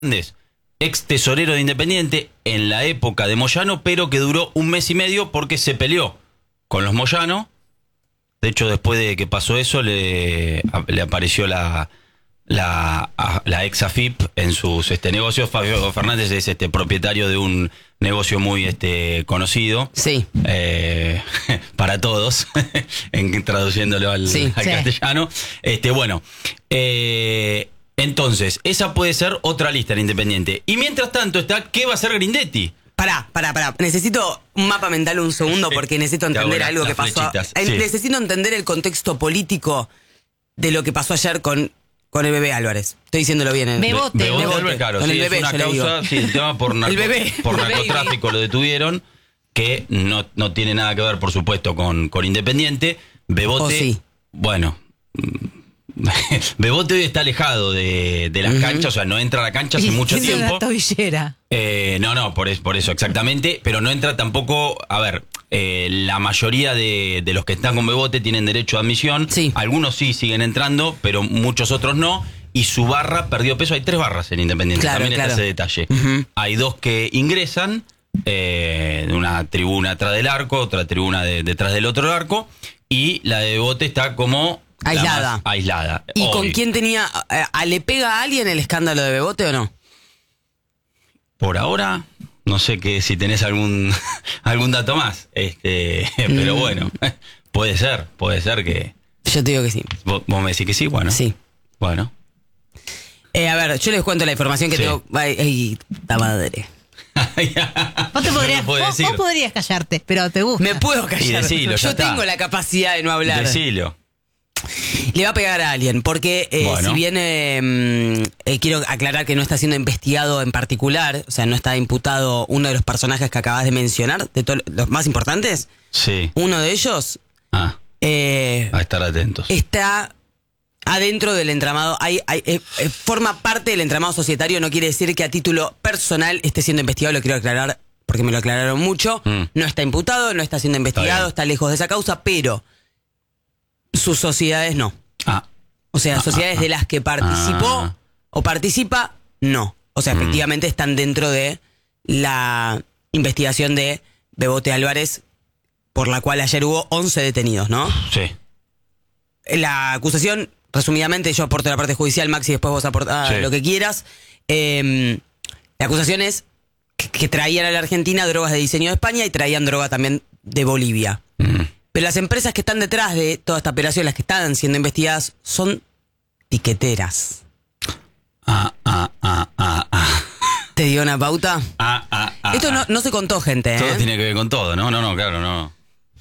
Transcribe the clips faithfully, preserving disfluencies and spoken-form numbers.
Fernández, ex tesorero de Independiente en la época de Moyano, pero que duró un mes y medio porque se peleó con los Moyano. De hecho, después de que pasó eso, le, le apareció la, la, la ex A F I P en sus este, negocios. Fabio Fernández es este propietario de un negocio muy este, conocido. Sí. Eh, para todos, en, traduciéndolo al, sí, al sí. castellano. Este, bueno, eh, entonces, esa puede ser otra lista en Independiente. Y mientras tanto está, ¿qué va a hacer Grindetti? Pará, pará, pará. Necesito un mapa mental un segundo porque necesito entender la, algo que pasó. Sí. Necesito entender el contexto político de lo que pasó ayer con, con el bebé Álvarez. Estoy diciéndolo bien. ¿eh? Bebote. Be Bebote, Bebote. Álvarez, claro. Con Sí, el bebé, es una causa, sí, el tema por, narco, el bebé. por el narcotráfico baby. lo detuvieron, que no, no tiene nada que ver, por supuesto, con, con Independiente. Bebote, Oh, sí. bueno... Bebote hoy está alejado de, de las uh-huh. canchas, o sea, no entra a la cancha hace y mucho tiempo. La tobillera. Eh, no, no, por, es, por eso exactamente, pero no entra tampoco, a ver, eh, la mayoría de, de los que están con Bebote tienen derecho a admisión, sí. Algunos sí siguen entrando, pero muchos otros no, y su barra perdió peso, hay tres barras en Independiente, claro, también claro. está ese detalle. Uh-huh. Hay dos que ingresan, eh, una tribuna atrás del arco, otra tribuna de, detrás del otro arco, y la de Bebote está como... aislada. Aislada. ¿Y hoy. con quién tenía? ¿A, ¿Le pega a alguien el escándalo de Bebote o no? Por ahora, no sé que si tenés algún algún dato más. Este, mm. Pero bueno, puede ser, puede ser que. Yo te digo que sí. ¿Vos, vos me decís que sí? Bueno. Sí. Bueno. Eh, a ver, yo les cuento la información que sí. tengo. Ay, ay, la madre. Vos, te podrías, vos, vos podrías callarte, pero te gusta. Me puedo callar. Y decilo, yo ya tengo está. la capacidad de no hablar. Decilo. Le va a pegar a alguien, porque eh, bueno. si bien eh, eh, quiero aclarar que no está siendo investigado en particular, o sea, no está imputado uno de los personajes que acabas de mencionar, de todos los más importantes. Sí. Uno de ellos. Ah. Eh, a estar atentos. Está adentro del entramado, hay, hay, eh, eh, forma parte del entramado societario, no quiere decir que a título personal esté siendo investigado, lo quiero aclarar porque me lo aclararon mucho. Mm. No está imputado, no está siendo investigado, está, está lejos de esa causa, pero sus sociedades no. Ah. O sea, ah, sociedades ah, de las que participó ah. o participa, no. O sea, mm. efectivamente están dentro de la investigación de Bebote Álvarez, por la cual ayer hubo once detenidos, ¿no? Sí. La acusación, resumidamente, yo aporto la parte judicial, Maxi, después vos aportás sí. lo que quieras. Eh, la acusación es que, que traían a la Argentina drogas de diseño de España y traían droga también de Bolivia. Mm. Pero las empresas que están detrás de toda esta operación, las que están siendo investigadas, son tiqueteras. Ah, ah, ah, ah, ah. ¿Te dio una pauta? Ah, ah, ah. Esto no, no se contó, gente. Todo ¿eh? tiene que ver con todo, ¿no? No, no, claro, no.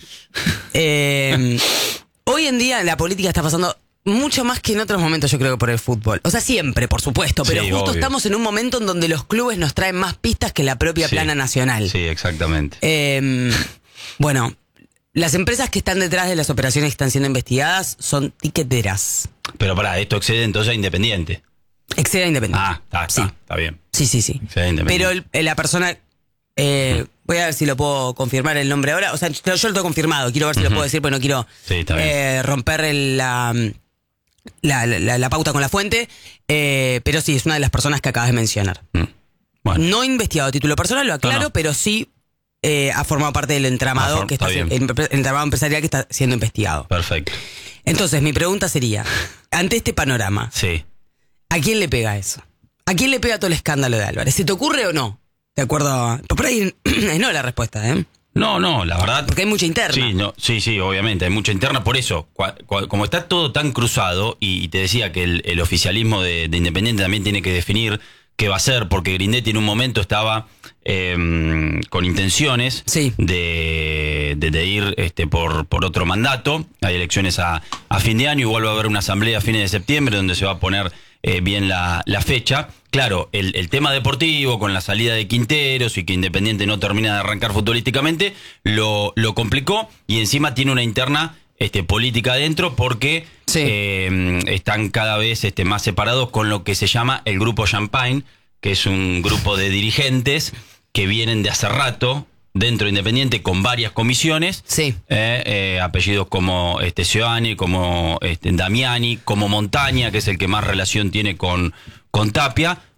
Eh, hoy en día la política está pasando mucho más que en otros momentos, yo creo, que por el fútbol. O sea, siempre, por supuesto, pero sí, justo obvio. Estamos en un momento en donde los clubes nos traen más pistas que la propia sí. plana nacional. Sí, exactamente. Eh, bueno, las empresas que están detrás de las operaciones que están siendo investigadas son tiqueteras. Pero pará, esto excede entonces a Independiente. Excede a Independiente. Ah, está, está, sí. está bien. Sí, sí, sí. Pero el, la persona... Eh, uh-huh. Voy a ver si lo puedo confirmar el nombre ahora. O sea, yo, yo lo tengo confirmado. Quiero ver si uh-huh. lo puedo decir, pero no quiero sí, eh, romper el, la, la, la, la pauta con la fuente. Eh, pero sí, es una de las personas que acabas de mencionar. Uh-huh. Bueno. No investigado a título personal, lo aclaro, no, no. pero sí eh, ha formado parte del entramado, ah, for, que está, está el, el entramado empresarial que está siendo investigado. Perfecto. Entonces, mi pregunta sería, ante este panorama, sí. ¿a quién le pega eso? ¿A quién le pega todo el escándalo de Álvarez? ¿Se te ocurre o no? De acuerdo a... Por ahí no la respuesta, ¿eh? No, no, la verdad... Porque hay mucha interna. Sí, no, sí, sí, obviamente, hay mucha interna. Por eso, cua, cua, como está todo tan cruzado, y, y te decía que el, el oficialismo de, de Independiente también tiene que definir qué va a hacer, porque Grindetti en un momento estaba eh, con intenciones sí. de, de, de ir este, por, por otro mandato. Hay elecciones a, a fin de año, igual va a haber una asamblea a fines de septiembre donde se va a poner eh, bien la, la fecha. Claro, el, el tema deportivo, con la salida de Quinteros y que Independiente no termina de arrancar futbolísticamente, lo, lo complicó, y encima tiene una interna este, política adentro porque sí. eh, están cada vez este, más separados con lo que se llama el Grupo Champagne, que es un grupo de dirigentes que vienen de hace rato dentro de Independiente con varias comisiones, sí. eh, eh, apellidos como este, Seoane, como este, Damiani, como Montaña, que es el que más relación tiene con... con Tapia,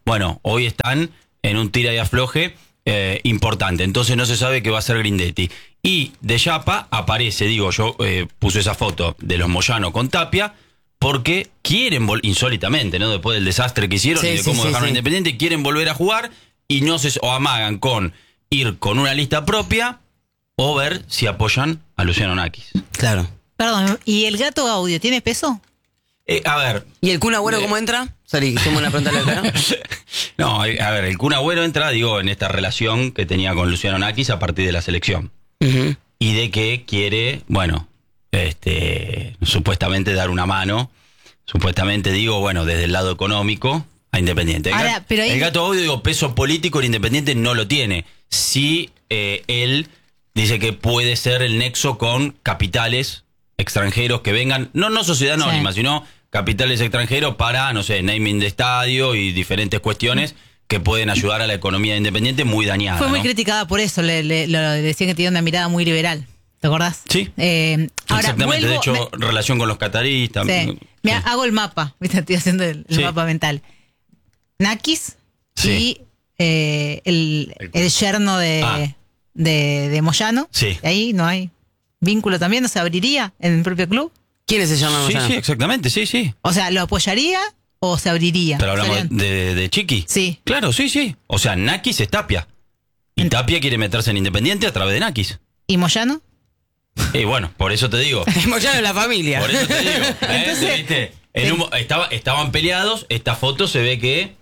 Bueno, hoy están en un tira y afloje eh, importante. Entonces no se sabe qué va a hacer Grindetti. Y de Chapa aparece, digo, yo eh, puse esa foto de los Moyano con Tapia, porque quieren, vol- insólitamente, ¿no? Después del desastre que hicieron sí, y de sí, cómo sí, dejaron sí. Independiente, quieren volver a jugar y no se o amagan con ir con una lista propia o ver si apoyan a Luciano Nakis. Claro. Perdón, ¿y el Gato Gaudio tiene peso? Eh, a ver. ¿Y el Kun Agüero eh, cómo entra? Sorry, tengo una pregunta loca, ¿no? No, a ver, el Kun Agüero entra, digo, en esta relación que tenía con Luciano Nakis a partir de la selección. Uh-huh. Y de que quiere, bueno, este, supuestamente dar una mano, supuestamente digo, bueno, desde el lado económico a Independiente. El, Ahora, Gato, pero ahí- el Gato Gaudio, digo, peso político en Independiente no lo tiene. Sí, eh, él dice que puede ser el nexo con capitales extranjeros que vengan, no, no sociedad anónima, Sí. sino capitales extranjeros para, no sé, naming de estadio y diferentes cuestiones que pueden ayudar a la economía de Independiente muy dañada. Fue muy ¿no? criticada por eso, le, le- lo decían que tenía una mirada muy liberal. ¿Te acordás? Sí. Eh, ahora, Exactamente, de vuelvo- hecho, me- relación con los cataríes Sí. también. Mira, Sí. hago el mapa, ¿viste? Estoy haciendo el, el Sí. mapa mental. Nakis Sí. y eh, el, el yerno de, Ah. de, de Moyano. Sí. Ahí no hay vínculo también, no se abriría en el propio club. ¿Quiénes se llaman Sí, Moyano? sí, exactamente, sí, sí. O sea, ¿lo apoyaría o se abriría? Pero hablamos Serían- de, de Chiqui. Sí. Claro, sí, sí. O sea, Nakis es Tapia. Y Tapia quiere meterse en Independiente a través de Nakis. ¿Y Moyano? Y bueno, por eso te digo. Moyano es la familia. Por eso te digo. ¿eh? Entonces- ¿Viste? En un- estaba, estaban peleados. Esta foto se ve que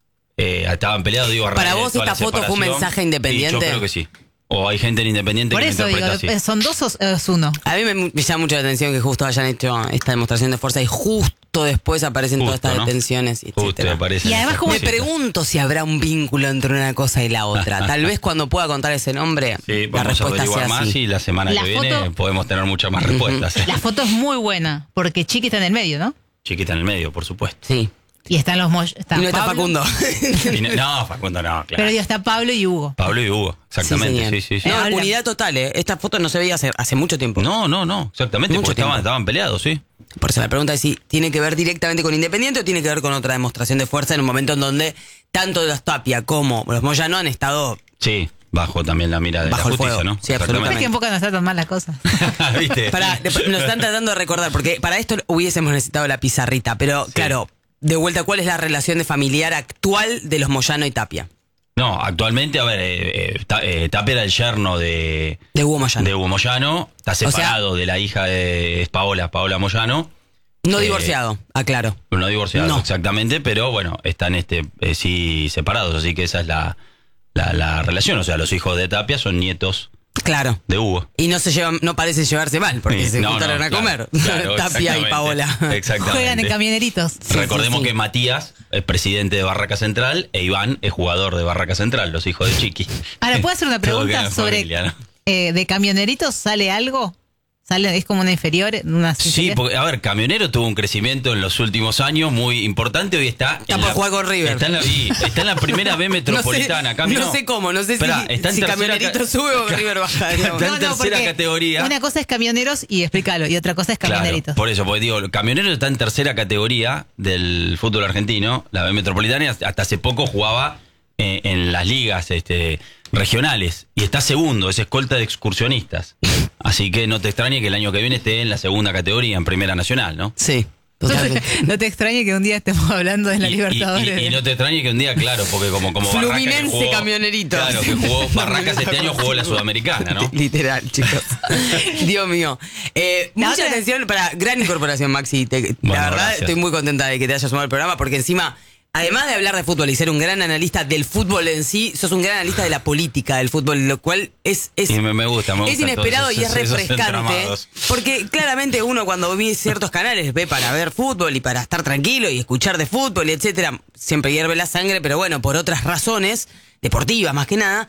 eh, estaban peleados. Digo, a raíz ¿Para de vos toda la esta foto fue un separación. mensaje independiente? Y yo creo que sí. O hay gente en Independiente Por que lo eso digo, interpreta así. ¿son dos o es uno? A mí me, me llama mucho la atención que justo hayan hecho esta demostración de fuerza y justo después aparecen todas Justo, estas ¿no? detenciones, Justo etcétera. aparecen Y además esas como- Me cositas. pregunto si habrá un vínculo entre una cosa y la otra. Tal vez cuando pueda contar ese nombre, Sí, la vamos a respuesta averiguar sea más así. y la semana La que viene foto- podemos tener muchas más respuestas. La foto es muy buena, porque Chiqui está en el medio, ¿no? Chiquita en el medio, por supuesto. Sí. Y están los Moy- está Y no está Pablo, Facundo. Y no, no, Facundo no, claro. Pero digo, está Pablo y Hugo. Pablo y Hugo, exactamente, señor. sí, sí, sí. No, Habla- unidad total, ¿eh? Esta foto no se veía hace, hace mucho tiempo. No, no, no, exactamente, Mucho porque estaban, tiempo. estaban peleados, sí. Por eso la pregunta es si tiene que ver directamente con Independiente o tiene que ver con otra demostración de fuerza en un momento en donde tanto los Tapia como los Moyano han estado... Sí, bajo también la mira de Bajo la el justicia, fuego. ¿no? Sí, Es absolutamente. que en Boca no está tan mal las cosas. ¿Viste? Para, nos están tratando de recordar, porque para esto hubiésemos necesitado la pizarrita, pero claro, de vuelta, ¿cuál es la relación de familiar actual de los Moyano y Tapia? No, actualmente, a ver, eh, eh, Ta- eh, Tapia era el yerno de, De Hugo Moyano. de Hugo Moyano, está sea- separado de la hija de es Paola, Paola Moyano. No eh, divorciado, aclaro. No divorciados, No. exactamente, pero bueno, están este eh, sí separados, así que esa es la, la, la relación. O sea, los hijos de Tapia son nietos Claro. de Hugo. Y no se llevan, no parece llevarse mal, porque Sí, se no, juntaron no, a claro, comer. claro, Tapia y exactamente, Paola. Exactamente. Juegan en camioneritos. Recordemos sí, sí. que Matías es presidente de Barraca Central e Iván es jugador de Barraca Central, los hijos de Chiqui. Ahora, ¿puedo hacer una Todo queda pregunta en sobre familia, ¿no? eh, de camioneritos? ¿Sale algo? ¿Sale, es como una inferior? Una Sí, inferior? porque, a ver, Camionero tuvo un crecimiento en los últimos años muy importante. Hoy está. Está en por la- jugar con River. Está en la, y está en la primera B metropolitana. No sé, Cami, no sé cómo, no sé Esperá, si, está en si tercera Camionerito ca- sube o River baja. digamos. Está en tercera porque categoría. Una cosa es camioneros y explícalo, y otra cosa es Claro, camioneritos. por eso, porque digo, Camionero está en tercera categoría del fútbol argentino, la B metropolitana, y hasta hace poco jugaba eh, en las ligas este, regionales. Y está segundo, es escolta de excursionistas. Así que no te extrañe que el año que viene esté en la segunda categoría, en Primera Nacional, ¿no? Sí, totalmente. No te extrañe que un día estemos hablando de la Y- y- Libertadores. Y, y no te extrañe que un día, claro, porque como, como Barracas que Fluminense jugó- Camionerito. Claro, que jugó Barracas este año jugó la Sudamericana, ¿no? Literal, chicos. Dios mío. Eh, La mucha otra- atención para gran incorporación, Maxi. Te- Bueno, la verdad, gracias. estoy muy contenta de que te hayas sumado al programa porque encima, además de hablar de fútbol y ser un gran analista del fútbol en sí, sos un gran analista de la política del fútbol, lo cual es, es, Y me, me gusta, me es gustan inesperado todos y es esos- esos refrescante. entramados. Porque claramente uno cuando ve ciertos canales ve para ver fútbol y para estar tranquilo y escuchar de fútbol, y etcétera. Siempre hierve la sangre, pero bueno, por otras razones, deportivas más que nada.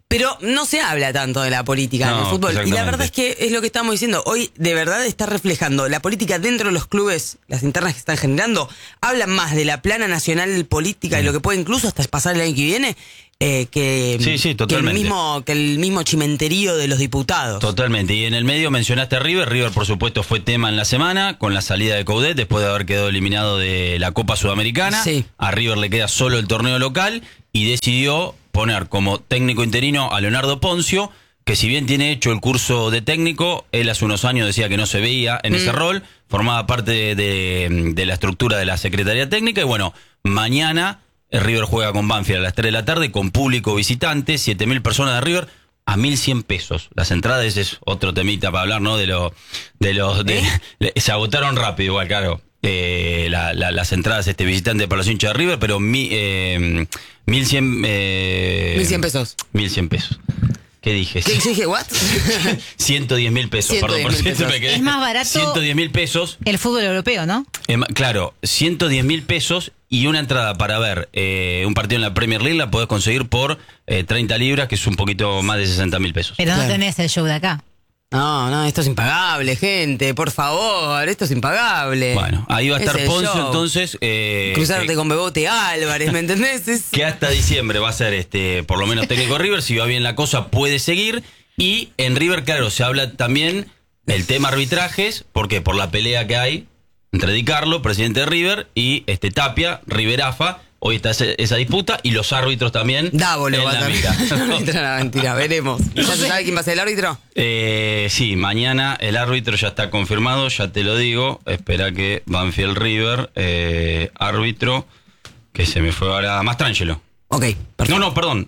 Pero no se habla tanto de la política no, en el fútbol. Y la verdad es que es lo que estamos diciendo. Hoy de verdad está reflejando la política dentro de los clubes, las internas que están generando. Hablan más de la plana nacional política mm. y lo que puede incluso hasta pasar el año que viene. Eh, que, sí, sí, totalmente. que, el mismo, que el mismo chimenterío de los diputados. Totalmente. Y en el medio mencionaste a River. River, por supuesto, fue tema en la semana con la salida de Coudet después de haber quedado eliminado de la Copa Sudamericana. Sí. A River le queda solo el torneo local y decidió poner como técnico interino a Leonardo Poncio, que si bien tiene hecho el curso de técnico, él hace unos años decía que no se veía en mm. ese rol, formaba parte de, de, de la estructura de la Secretaría Técnica y bueno, mañana River juega con Banfield a las tres de la tarde con público visitante, siete mil personas de River a mil cien pesos. Las entradas, ese es otro temita para hablar, ¿no? De lo, de los, de, ¿Eh? Se agotaron rápido igual, claro. Eh, la, la, las entradas este visitante para los hinchas de River, pero mi, eh, mil cien eh, mil cien pesos. Mil cien pesos. ¿Qué dije? ¿Qué dije? ¿What? ciento diez mil pesos, perdón, por ciento me quedé. Es más barato ciento diez mil pesos. El fútbol europeo, ¿no? Eh, claro, ciento diez mil pesos y una entrada para ver eh, un partido en la Premier League la podés conseguir por eh, treinta libras, que es un poquito más de sesenta mil pesos. Pero no claro. tenés el show de acá. No, no, esto es impagable, gente, por favor, esto es impagable. Bueno, ahí va a estar Poncio, show. entonces... Eh, Cruzarte eh, con Bebote Álvarez, ¿me entendés? Es... Que hasta diciembre va a ser, este por lo menos técnico River, si va bien la cosa puede seguir. Y en River, claro, se habla también el tema arbitrajes, ¿por qué? Por la pelea que hay entre Di Carlo, presidente de River, y este Tapia, Riverafa. Hoy está esa disputa y los árbitros también. Dávolo va también. No entra la mentira, veremos. ¿Ya se sabe quién va a ser el árbitro? Eh, sí, mañana el árbitro ya está confirmado, ya te lo digo. Espera que Banfield River, eh, árbitro, que se me fue ahora, Mastrangelo. Ok, perfecto. No, no, perdón.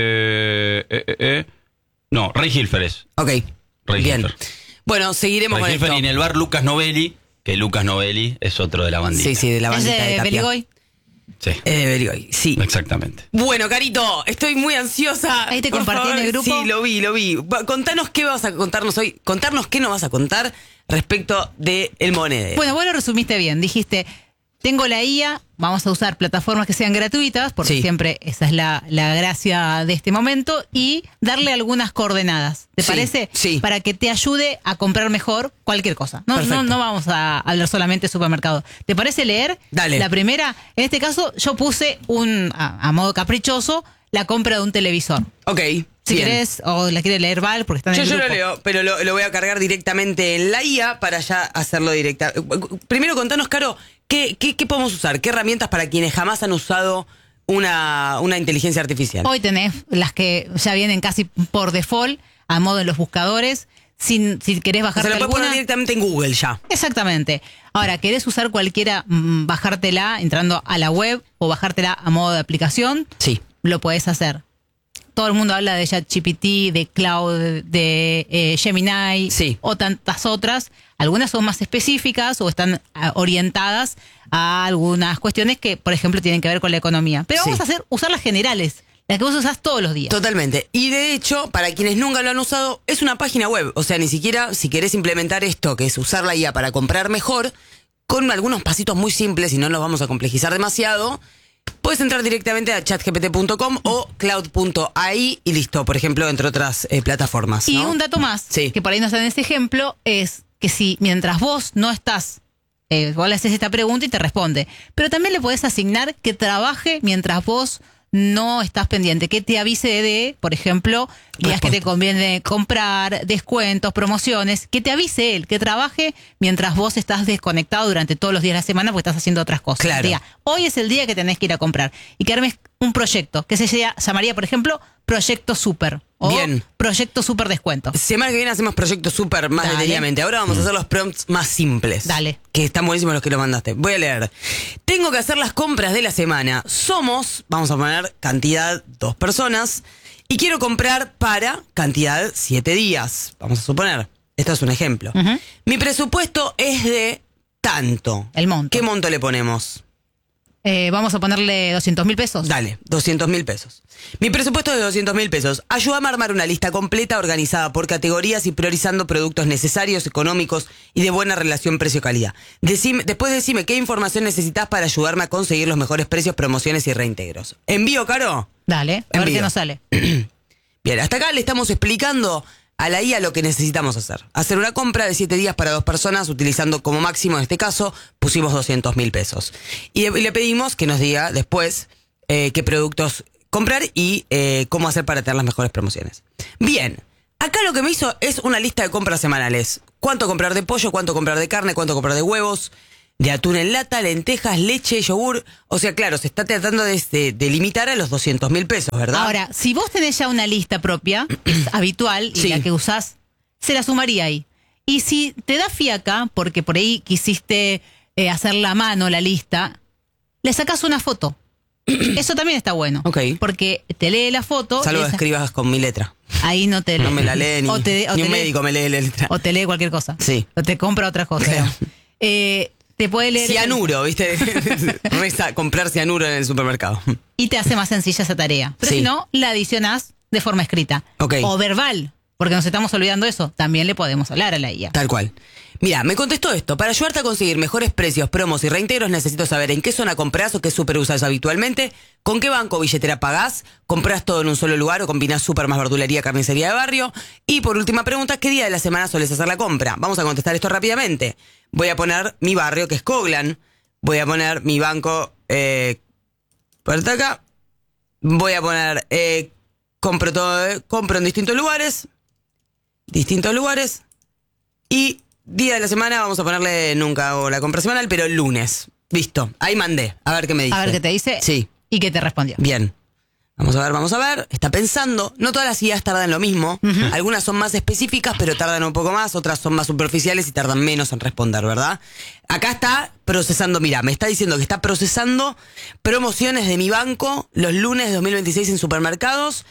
Eh, eh, eh, eh. No, Rey Hilfer es. Ok, Rey bien. Hilfer. Bueno, seguiremos Rey con Hilfer esto. Y en el bar Lucas Novelli, que Lucas Novelli es otro de la bandita. Sí, sí, de la bandita ¿Es de, de Tapia. Beligoy? Sí. Eh, Beligoy, sí. Exactamente. Bueno, Carito, estoy muy ansiosa. Ahí te compartí en el grupo. Sí, lo vi, lo vi. Contanos qué vas a contarnos hoy. Contarnos qué nos vas a contar respecto de el monedero. Bueno, vos lo resumiste bien. Dijiste, tengo la I A, vamos a usar plataformas que sean gratuitas, porque sí. siempre esa es la, la gracia de este momento, y darle algunas coordenadas. ¿Te sí, parece? Sí. Para que te ayude a comprar mejor cualquier cosa. No, no, no vamos a hablar solamente de supermercado. ¿Te parece leer? Dale. La primera, en este caso, yo puse un a, a modo caprichoso la compra de un televisor. Ok. Si bien. querés, o la quiere leer Val, porque está en yo, el grupo. Yo lo leo, pero lo, lo voy a cargar directamente en la I A para ya hacerlo directa. Primero contanos, Caro, ¿qué, qué, qué podemos usar? ¿Qué herramientas para quienes jamás han usado una, una inteligencia artificial? Hoy tenés las que ya vienen casi por default, a modo de los buscadores. Sin, si querés bajarte alguna... Se lo puedes poner directamente en Google ya. Exactamente. Ahora, ¿querés usar cualquiera, mmm, bajártela entrando a la web o bajártela a modo de aplicación? Sí. Lo podés hacer. Todo el mundo habla de ChatGPT, de Cloud, de eh, Gemini, sí. o tantas otras. Algunas son más específicas o están uh, orientadas a algunas cuestiones que, por ejemplo, tienen que ver con la economía. Pero sí. vamos a hacer usar las generales, las que vos usás todos los días. Totalmente. Y de hecho, para quienes nunca lo han usado, es una página web. O sea, ni siquiera si querés implementar esto, que es usar la I A para comprar mejor, con algunos pasitos muy simples y no los vamos a complejizar demasiado, puedes entrar directamente a chat g p t punto com o cloud punto a i y listo, por ejemplo, entre otras eh, plataformas, ¿no? Y un dato más, sí. que por ahí no está en ese ejemplo, es que si mientras vos no estás, eh, vos le haces esta pregunta y te responde, pero también le podés asignar que trabaje mientras vos no estás pendiente, que te avise de, por ejemplo, días que te conviene comprar, descuentos, promociones, que te avise él, que trabaje mientras vos estás desconectado durante todos los días de la semana porque estás haciendo otras cosas. Claro. Diga, hoy es el día que tenés que ir a comprar y que armes un proyecto que se llamaría, por ejemplo, Proyecto Super o Bien. Proyecto Super Descuento. Semana que viene hacemos Proyecto Super más detenidamente. Ahora vamos a hacer los prompts más simples. Dale. Que están buenísimos los que lo mandaste. Voy a leer. Tengo que hacer las compras de la semana. Somos, vamos a poner cantidad dos personas y quiero comprar para cantidad siete días. Vamos a suponer. Esto es un ejemplo. Uh-huh. Mi presupuesto es de tanto. El monto. ¿Qué monto le ponemos? Eh, vamos a ponerle doscientos mil pesos. Dale, doscientos mil pesos. Mi presupuesto es de doscientos mil pesos. Ayúdame a armar una lista completa organizada por categorías y priorizando productos necesarios, económicos y de buena relación precio-calidad. Decime, después decime qué información necesitas para ayudarme a conseguir los mejores precios, promociones y reintegros. ¿Envío, Caro? Dale, a Envío. ver qué nos sale. Bien, hasta acá le estamos explicando a la I A lo que necesitamos hacer. Hacer una compra de siete días para dos personas, utilizando como máximo, en este caso, pusimos doscientos mil pesos. Y le pedimos que nos diga después eh, qué productos comprar y eh, cómo hacer para tener las mejores promociones. Bien, acá lo que me hizo es una lista de compras semanales. Cuánto comprar de pollo, cuánto comprar de carne, cuánto comprar de huevos, de atún en lata, lentejas, leche, yogur. O sea, claro, se está tratando de, de, de limitar a los doscientos mil pesos, ¿verdad? Ahora, si vos tenés ya una lista propia, que es habitual, y Sí. la que usás, se la sumaría ahí. Y si te da fiaca, porque por ahí quisiste eh, hacer la mano la lista, le sacás una foto. Eso también está bueno. Ok. Porque te lee la foto. Salvo que esa- escribas con mi letra. Ahí no te No me la lee ni, o te- o ni te un lee- médico me lee la letra. O te lee cualquier cosa. Sí. O te compra otra cosa. Claro. digamos. Eh, te puede leer. Cianuro, ¿viste? Resta comprar cianuro en el supermercado. Y te hace más sencilla esa tarea. Pero Sí. si no, la adicionás de forma escrita. Ok. O verbal. Porque nos estamos olvidando eso. También le podemos hablar a la I A. Tal cual. Mira, me contestó esto. Para ayudarte a conseguir mejores precios, promos y reintegros, necesito saber en qué zona compras o qué super usas habitualmente, con qué banco o billetera pagás, compras todo en un solo lugar o combinás super más verdulería, carnicería de barrio. Y por última pregunta, ¿qué día de la semana sueles hacer la compra? Vamos a contestar esto rápidamente. Voy a poner mi barrio, que es Coglan. Voy a poner mi banco, eh, por acá. Voy a poner, eh, compro todo, eh, compro en distintos lugares. Distintos lugares. Y día de la semana vamos a ponerle, nunca hago la compra semanal, pero el lunes. Listo, ahí mandé. A ver qué me dice. A ver qué te dice. Sí, Y qué te respondió. bien. Vamos a ver, vamos a ver. Está pensando. No todas las I As tardan lo mismo. Ujú. Algunas son más específicas, pero tardan un poco más. Otras son más superficiales y tardan menos en responder, ¿verdad? Acá está procesando, mira, me está diciendo que está procesando promociones de mi banco los lunes de dos mil veintiséis en supermercados.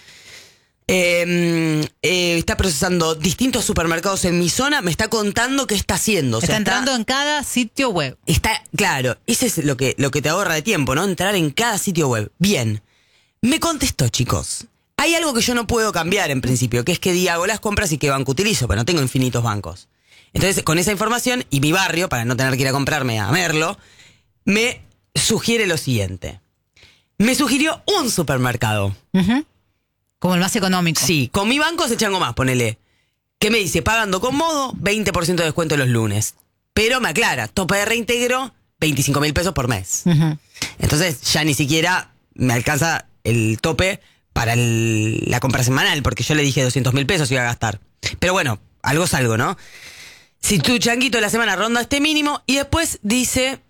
Eh, eh, está procesando distintos supermercados en mi zona. Me está contando qué está haciendo. O sea, está entrando en cada sitio web. Está, claro, ese es lo que, lo que te ahorra de tiempo, ¿no? Entrar en cada sitio web. Bien. Me contestó, chicos. Hay algo que yo no puedo cambiar en principio, que es que día hago las compras y qué banco utilizo, pero no tengo infinitos bancos. Entonces, con esa información y mi barrio, para no tener que ir a comprarme a Merlo, me sugiere lo siguiente. Me sugirió un supermercado. Ujú. Como el más económico. Sí, con mi banco se chango más, ponele. ¿Qué me dice? Pagando con modo, veinte por ciento de descuento los lunes. Pero me aclara, tope de reintegro, veinticinco mil pesos por mes. Ujú. Entonces ya ni siquiera me alcanza el tope para el- la compra semanal, porque yo le dije doscientos mil pesos iba a gastar. Pero bueno, algo es algo, ¿no? Si tu changuito de la semana ronda este mínimo, y después dice,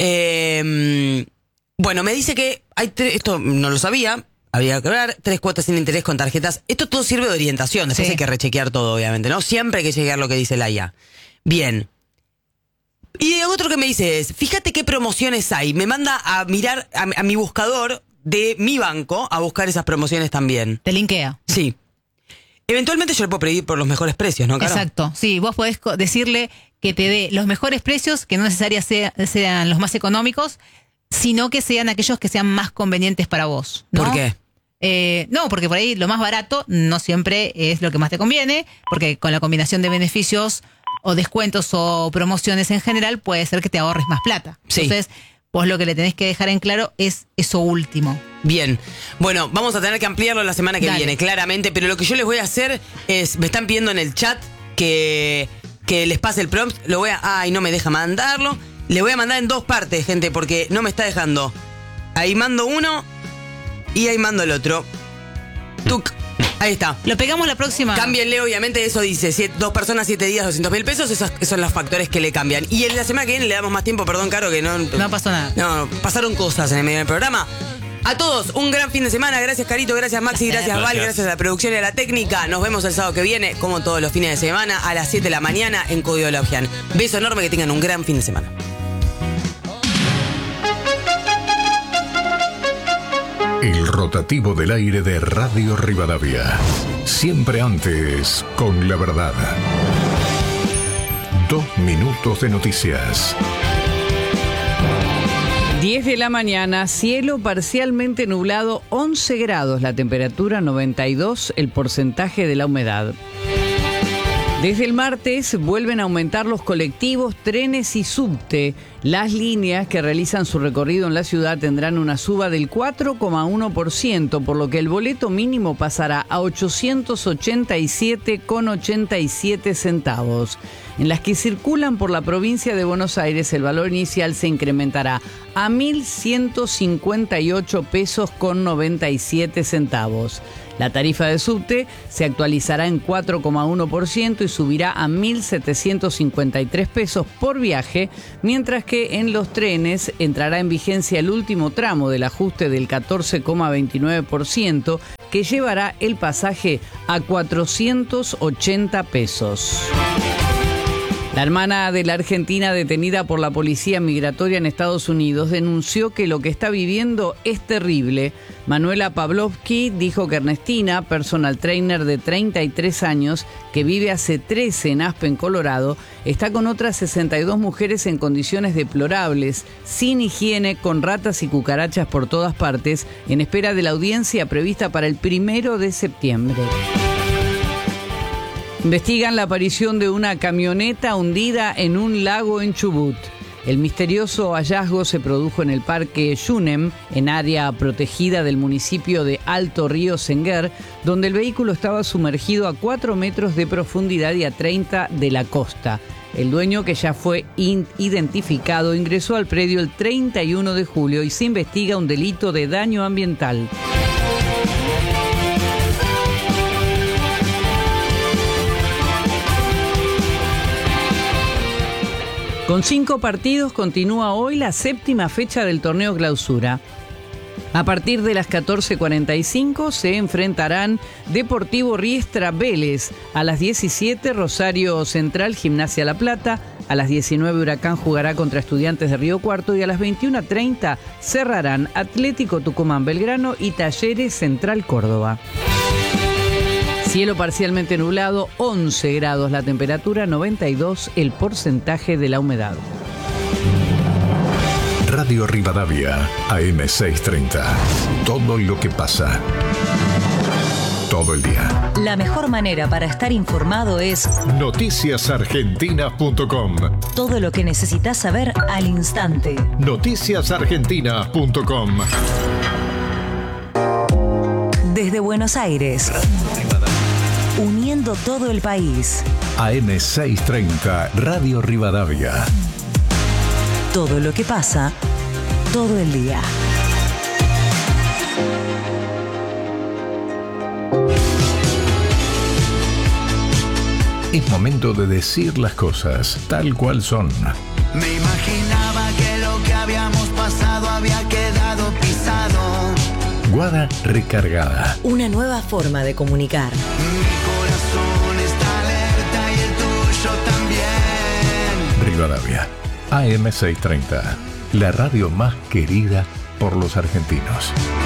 eh, bueno, me dice que hay tre- esto no lo sabía, había que ver, tres cuotas sin interés con tarjetas. Esto todo sirve de orientación, después Sí. hay que rechequear todo, obviamente, ¿no? Siempre hay que chequear lo que dice la I A. Bien. Y otro que me dice es, fíjate qué promociones hay. Me manda a mirar a, a mi buscador de mi banco a buscar esas promociones también. Te linkea. Sí. Eventualmente yo le puedo pedir por los mejores precios, ¿no, Caro? Exacto. Sí, vos podés co- decirle que te dé los mejores precios, que no necesariamente sea- sean los más económicos, sino que sean aquellos que sean más convenientes para vos, ¿no? ¿Por qué? Eh, no, porque por ahí lo más barato no siempre es lo que más te conviene, porque con la combinación de beneficios o descuentos o promociones en general puede ser que te ahorres más plata. Sí. Entonces, vos lo que le tenés que dejar en claro es eso último. Bien. Bueno, vamos a tener que ampliarlo la semana que Dale. viene, claramente, pero lo que yo les voy a hacer es, me están pidiendo en el chat que, que les pase el prompt, lo voy a, ay, no me deja mandarlo, le voy a mandar en dos partes, gente, porque no me está dejando. Ahí mando uno y ahí mando el otro. Tuc. Ahí está. Lo pegamos la próxima. Cámbienle, obviamente, eso dice, siete- dos personas, siete días, doscientos mil pesos, esos, esos son los factores que le cambian. Y en la semana que viene le damos más tiempo, perdón, Caro, que no... No pasó nada. No, pasaron cosas en el medio del programa. A todos, un gran fin de semana. Gracias, Carito, gracias, Maxi, gracias, Gracias. Val, gracias a la producción y a la técnica. Nos vemos el sábado que viene, como todos los fines de semana, a las siete de la mañana en Código Laugian. Beso enorme, que tengan un gran fin de semana. El rotativo del aire de Radio Rivadavia. Siempre antes, con la verdad. Dos minutos de noticias. diez de la mañana, cielo parcialmente nublado, once grados, la temperatura noventa y dos, el porcentaje de la humedad. Desde el martes vuelven a aumentar los colectivos, trenes y subte. Las líneas que realizan su recorrido en la ciudad tendrán una suba del cuatro coma uno por ciento, por lo que el boleto mínimo pasará a ochocientos ochenta y siete con ochenta y siete centavos. En las que circulan por la provincia de Buenos Aires, el valor inicial se incrementará a mil ciento cincuenta y ocho pesos con noventa y siete centavos. La tarifa de subte se actualizará en cuatro coma uno por ciento y subirá a mil setecientos cincuenta y tres pesos por viaje, mientras que en los trenes entrará en vigencia el último tramo del ajuste del catorce coma veintinueve por ciento, que llevará el pasaje a cuatrocientos ochenta pesos. La hermana de la argentina detenida por la policía migratoria en Estados Unidos denunció que lo que está viviendo es terrible. Manuela Pavlovsky dijo que Ernestina, personal trainer de treinta y tres años, que vive hace trece en Aspen, Colorado, está con otras sesenta y dos mujeres en condiciones deplorables, sin higiene, con ratas y cucarachas por todas partes, en espera de la audiencia prevista para el primero de septiembre. Investigan la aparición de una camioneta hundida en un lago en Chubut. El misterioso hallazgo se produjo en el Parque Yunem, en área protegida del municipio de Alto Río Senguer, donde el vehículo estaba sumergido a cuatro metros de profundidad y a treinta de la costa. El dueño, que ya fue identificado, ingresó al predio el treinta y uno de julio y se investiga un delito de daño ambiental. Con cinco partidos continúa hoy la séptima fecha del torneo Clausura. A partir de las catorce cuarenta y cinco se enfrentarán Deportivo Riestra Vélez, a las diecisiete Rosario Central Gimnasia La Plata, a las diecinueve Huracán jugará contra Estudiantes de Río Cuarto y a las veintiuna treinta cerrarán Atlético Tucumán Belgrano y Talleres Central Córdoba. Cielo parcialmente nublado, once grados la temperatura, noventa y dos el porcentaje de la humedad. Radio Rivadavia, A M seiscientos treinta. Todo lo que pasa. Todo el día. La mejor manera para estar informado es noticias argentinas punto com. Todo lo que necesitas saber al instante. noticias argentinas punto com. Desde Buenos Aires. Uniendo todo el país. A M seiscientos treinta, Radio Rivadavia. Todo lo que pasa, todo el día. Es momento de decir las cosas tal cual son. Me imaginaba que lo que habíamos pasado había quedado pisado. Guada recargada. Una nueva forma de comunicar. Mi corazón está alerta y el tuyo también. Rivadavia, A M seiscientos treinta, la radio más querida por los argentinos.